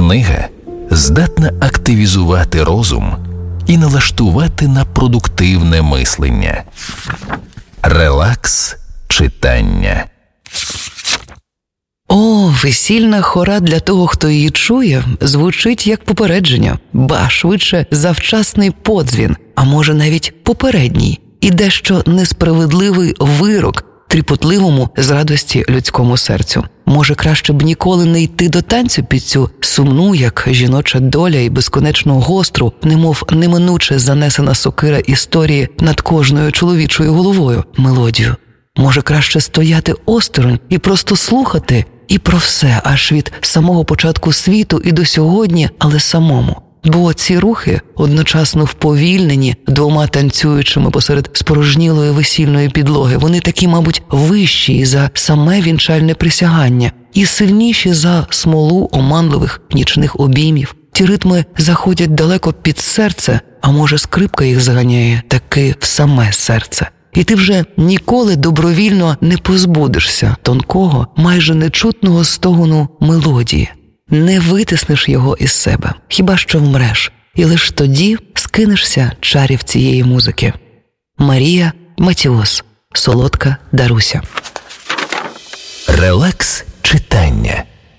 Книга здатна активізувати розум і налаштувати на продуктивне мислення. Релакс читання. О, весільна хора для того, хто її чує, звучить як попередження, ба швидше завчасний подзвін, а може навіть попередній і дещо несправедливий вирок тріпотливому з радості людському серцю. Може, краще б ніколи не йти до танцю під цю сумну, як жіноча доля і безконечно гостру, немов неминуче занесена сокира історії над кожною чоловічою головою мелодію. Може, краще стояти осторонь і просто слухати і про все, аж від самого початку світу і до сьогодні, але самому. Бо ці рухи, одночасно вповільнені двома танцюючими посеред спорожнілої весільної підлоги, вони такі, мабуть, вищі за саме вінчальне присягання і сильніші за смолу оманливих нічних обіймів. Ті ритми заходять далеко під серце, а може скрипка їх заганяє таки в саме серце. І ти вже ніколи добровільно не позбудешся тонкого, майже нечутного стогону мелодії. Не витиснеш його із себе, хіба що вмреш, і лиш тоді скинешся чарів цієї музики. Марія Матіос, Солодка Даруся. Релакс читання.